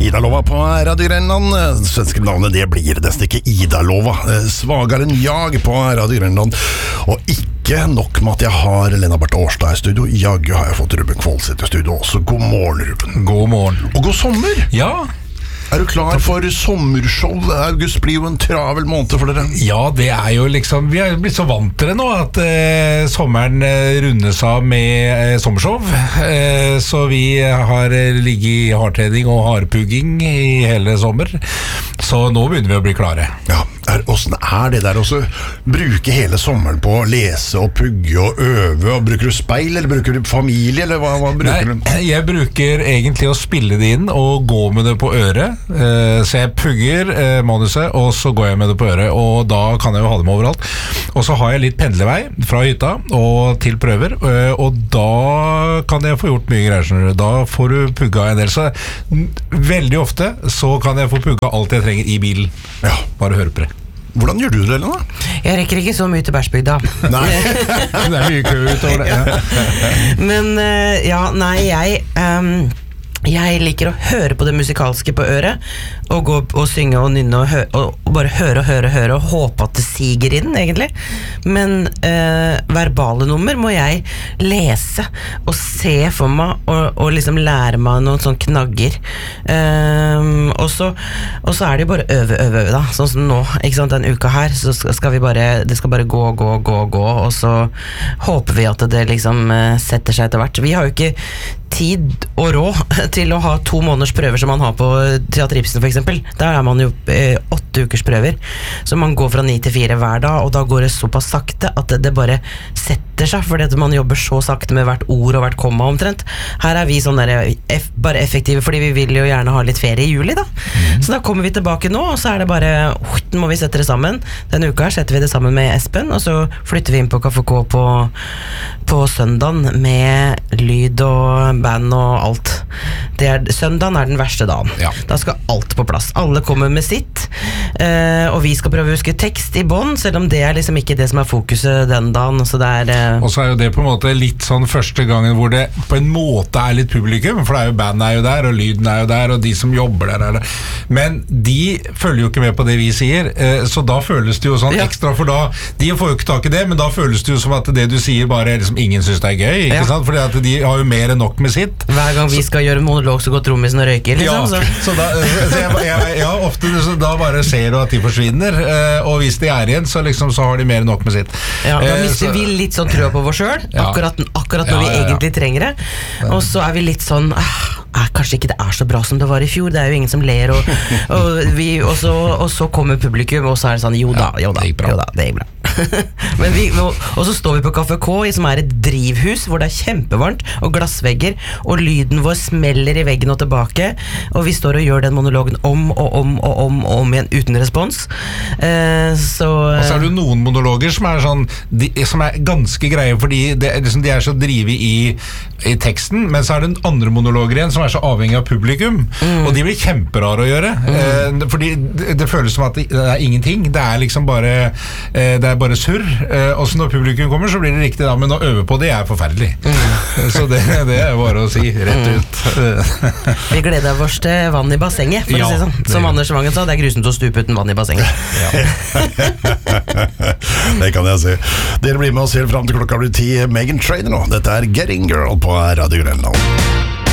Idalova på Radio Grenland. Svenske navnet det blir nesten ikke Idalova. Svagere enn jag på Radio Grenland. Og ikke nok med at jeg har Lena Barthe Årstad i studio. Jaggu har jeg fått Ruben Kvalseth i studio også. God morgen, Ruben. God morgen. Og god sommer. Ja. Er du klar for sommershow? August blir jo en travel måned for dere. Ja, det er jo liksom, vi er blitt så vant til det nå at sommeren rundes av med sommershow. Så vi har ligget i hardtrening og hardpugging i hele sommer. Så nå begynner vi å bli klare. Ja, hvordan er det der også? Bruke hele sommeren på å lese og pugge og øve, og bruker du speil, eller bruker du familie, eller hva bruker du? Nei, jeg bruker egentlig å spille det inn og gå med det på øret. Så jeg pugger manuset, og så går jeg med det på øret, og da kan jeg jo ha det med overalt. Og så har jeg litt pendlevei fra hytta og til prøver, og da kan jeg få gjort mye greier. Da får du pugga en del. Så veldig ofte så kan jeg få pugga alt jeg trenger i bilen. Ja, bare høre på det. Hvordan gjør du det, Lena? Jeg rekker ikke så mye til Bærsbygda. Nei, det er mye kø utover det. Ja. Men jeg liker å høre på det musikalske på øret, og gå og synge og nynne og bare høre og håpe at det siger inn, egentlig. Men verbale nummer må jeg lese og se for meg og liksom lære meg noen sånne knagger. Og så er det jo bare øve da, sånn som nå, ikke sant, den uka her, så skal vi det skal bare gå, og så håper vi at det liksom setter seg etter hvert. Vi har jo ikke tid og råd til å ha 2 måneders prøver som man har på Teater Ibsen for eksempel. Der er man jo 8 ukers prøver, så man går fra 9 til 4 hver dag, og da går det såpass sakte at det bare setter seg, fordi at man jobber så sakte med hvert ord og hvert komma omtrent. Her er vi sånn der, bare effektive, fordi vi vil jo gjerne ha litt ferie i juli da. Så da kommer vi tilbake nå, og så er det bare, må vi sette det sammen. Denne uka her setter vi det sammen med Espen, og så flytter vi inn på Kaffe K på søndagen med lyd og band og alt. Søndagen er den verste dagen. Ja. Da skal alt på plass. Alle kommer med sitt, og vi skal prøve å huske tekst i bånd, selv om det er liksom ikke det som er fokuset den dagen. Så det er, og så er jo det på en måte litt sånn første gangen hvor det på en måte er litt publikum, for det er jo bandet er jo der, og lyden er jo der, og de som jobber der er der. Men de følger jo ikke med på det vi sier, så da føles det jo sånn ekstra, for da, de får jo ikke tak i det, men da føles det jo som at det du sier bare liksom ingen synes det er gøy, ikke sant? Fordi at de har jo mer enn nok med sitt. Hver gang vi skal gjøre monolog så går trommisen og røyker, liksom. Så ofte så da bare ser du at de forsvinner, og hvis de er igjen, så har de mer enn nok med sitt. Ja, da mister vi litt sånn trua på oss selv, akkurat når vi egentlig trenger det, og så er vi litt sånn, kanskje ikke det er så bra som det var i fjor, det er jo ingen som ler, og så kommer publikum, og så er det sånn, jo da, det gikk bra. Og så står vi på Kaffe K, som er et drivhus hvor det er kjempevarmt og glassvegger, og lyden vår smeller i veggen og tilbake, og vi står og gjør den monologen om igjen uten respons. Og så er det jo noen monologer som er sånn, som er ganske greie, fordi de er så drive i teksten, men så er det andre monologer igjen som er så avhengig av publikum, og de blir kjemperare å gjøre, fordi det føles som at det er ingenting, det er liksom bare surr, og så når publikum kommer så blir det riktig da, men å øve på det er forferdelig. Så det er bare å si rett ut. Vi gleder oss til vann i bassenget, for å si sånn. Som Anders Vangen sa, det er grusomt å stupe uten vann i bassenget. Det kan jeg si. Dere blir med oss helt frem til klokka blir 10. Meghan Trainor nå. Dette er Getting Girl på Radio Grenland.